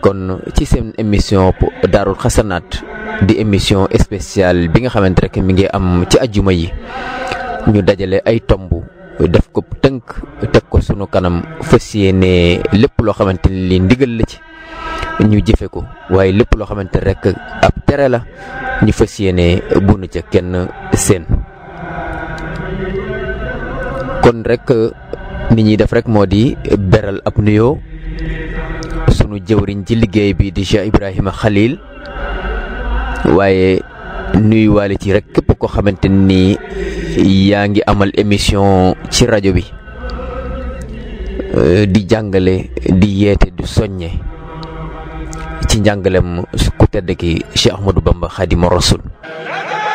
kon ci seen émission Daarul Xasanaat di émission spéciale bi nga xamante rek mi ngi am ci ajjuma yi ñu dajale ay tomb def ko tënk teg ko sunu kanam fas yéene lépp loo xamante ni li ndigal la ci ñu jëfe ko waaye lépp loo xamante rek ab tere la ñu fas yéene bunu ca kenn seen kon rek ni ñuy def rek moo di beral ab nuyoo sunu jëwriñ ci liggéey bi di Cheikh Ibrahima Khalil waaye nuyuwaale ci rek képp koo xamante ni yaa ngi amal émission ci rajo bi di jàngale di yeete di soññe ci njàngalem ku tedd ki Cheikh Ahmadou Bamba Khadimu Rasul